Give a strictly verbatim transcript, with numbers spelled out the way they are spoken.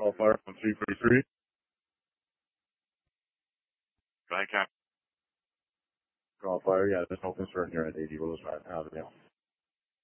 Call fire from three thirty-three. Go ahead, Cap. Call fire. Yeah, there's no concern here at eighty Rose Drive Avenue.